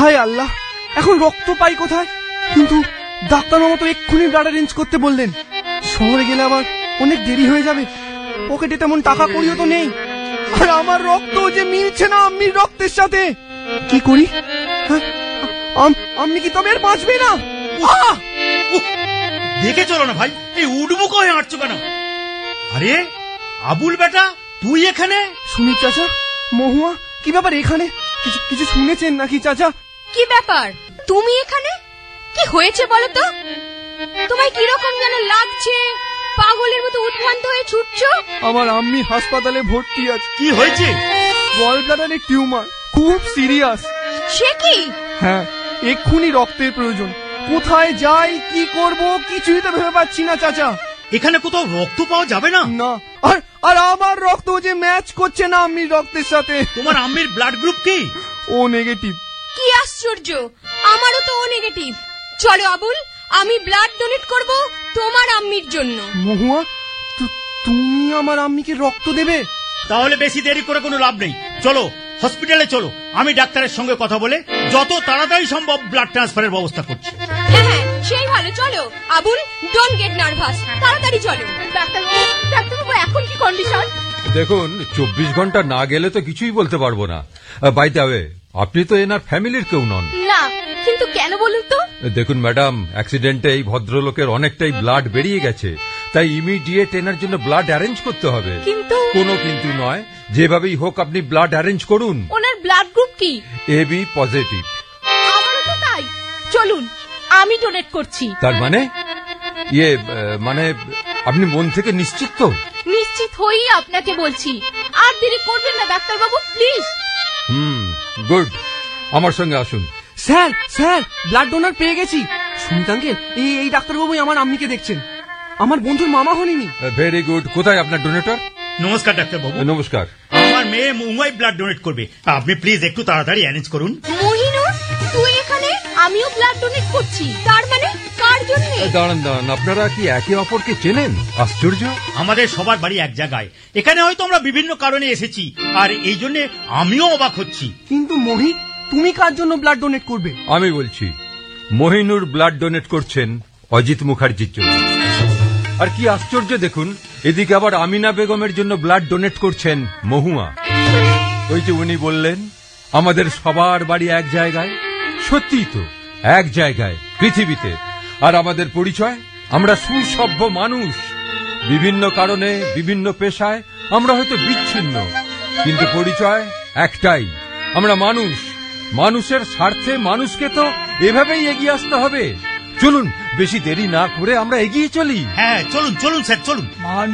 হায় আল্লাহ, এখন রক্ত পাই কোথায়? কিন্তু ডাক্তারবাবু তো এক্ষুনি ব্লাড অ্যারেঞ্জ করতে বললেন। শহরে গেলে আবার অনেক দেরি হয়ে যাবে, পকেটে তেমন টাকা কড়িও তো নেই, আর আমার রক্ত যে মিলছে না আম্মির রক্তের সাথে। কি করি? হ্যাঁ, আম্মি কি তবে আর বাঁচবে না? দেখে চলো না ভাই, এই উডবুক হয়ে হাঁটছো কেন? আরে আবুল বেটা, তুই এখানে? সুমিত চাচা, মহুয়া, কি ব্যাপার এখানে? কিছু শুনেছেন নাকি চাচা? কি ব্যাপার তুমি এখানে? কি হয়েছে বলো তো? তোমায় কিরকম যেন লাগছে, পাগলের মতো উদ্ভ্রান্ত হয়ে ছুটছো। আমার আম্মি হাসপাতালে ভর্তি আছে। কি হয়েছে? গল ব্লাডারে টিউমার, খুব সিরিয়াস। সে কি? হ্যাঁ, এক্ষুনি রক্তের প্রয়োজন। কোথায় যাই, কি করব, কিছুই তো ভেবে পাচ্ছি না চাচা। এখানে কোথাও রক্ত পাওয়া যাবে না? না, আর আমার রক্ত যে ম্যাচ করছে না আম্মির রক্তের সাথে। তোমার আম্মির ব্লাড গ্রুপ কি? ও নেগেটিভ। কি আশ্চর্য, আমারও তো ও নেগেটিভ। চলো আবুল, আমি ব্লাড ডোনেট করব তোমার আম্মির জন্য। মহুয়া, তুমি আমার আম্মিকে রক্ত দেবে? তাহলে বেশি দেরি করে কোনো লাভ নেই, চলো হসপিটালে চলো। আমি ডাক্তারের সঙ্গে কথা বলে যত তাড়াতাড়ি সম্ভব ব্লাড ট্রান্সফারের ব্যবস্থা করছি। হ্যাঁ, সেই ভালো। চলো আবুল, ডোন্ট গেট নার্ভাস, তাড়াতাড়ি চলো। ডাক্তারবাবু এখন কি কন্ডিশন? দেখুন, 24 ঘন্টা না গেলে তো কিছুই বলতে পারবো না। বাই দ্য ওয়ে, আপনি তো এনার ফ্যামিলির কেউ নন। না, কিন্তু কেন বলুন তো? দেখুন ম্যাডাম, অ্যাক্সিডেন্টে এই ভদ্রলোকের অনেকটাই ব্লাড বেরিয়ে গেছে, তাই ইমিডিয়েট এনার জন্য ব্লাড অ্যারেঞ্জ করতে হবে। কিন্তু কোনো কিন্তু নয়, যেভাবেই হোক আপনি ব্লাড অ্যারেঞ্জ করুন। ওনার ব্লাড গ্রুপ কি? AB positive. আমারও তো তাই। চলুন, আমি ডোনেট করছি। তার মানে মানে আপনি মন থেকে নিশ্চিত তো? নিশ্চিত হই আপনাকে বলছি। আর দেরি করবেন না ডাক্তারবাবু, প্লিজ। গুড, আমার সঙ্গে আসুন। স্যার, ব্লাড ডোনার পেয়ে গেছি। সুমিত আঙ্কেল, এই ডাক্তারবাবুই আমার আম্মিকে দেখছেন। আমার বন্ধুর মামা হননি। Very good. কোথায় আপনার ডোনেটর? নমস্কার ডাক্তারবাবু। নমস্কার। আমার মেয়ে মুম্বাই ব্লাড ডোনেট করবে, আপনি প্লিজ একটু তাড়াতাড়ি অ্যারেঞ্জ করুন। মহিনুর, তুই এখানে? আমিও ব্লাড ডোনেট করছি। তার মানে কার জন্য? দাঁড়ান, আপনারা কি একে অপরকে চেনেন? আশ্চর্য। আমাদের সবার বাড়ি এক জায়গায়, এখানে হয়তো আমরা বিভিন্ন কারণে এসেছি, আর এই জন্য আমিও অবাক হচ্ছি। কিন্তু মহি, তুমি কার জন্য ব্লাড ডোনেট করবে? আমি বলছি, মহিনুর ব্লাড ডোনেট করছেন অজিত মুখার্জির জন্য। আর কি আশ্চর্য দেখুন, এদিকে আবার আমিনা বেগমের জন্য ব্লাড ডোনেট করছেন মহুয়া। ওই যে উনি বললেন আমাদের সবার বাড়ি এক জায়গায়। সত্যি তো, এক জায়গায় পৃথিবীতে। আর আমাদের পরিচয়, আমরা সুসভ্য মানুষ। বিভিন্ন কারণে, বিভিন্ন পেশায় আমরা হয়তো বিচ্ছিন্ন, কিন্তু পরিচয় একটাই, আমরা মানুষ। মানুষের স্বার্থে মানুষকে তো এভাবেই এগিয়ে আসতে হবে। চলুন, বেশি দেরি না করে আমরা এগিয়ে চলি। হ্যাঁ, চলুন স্যার, চলুন।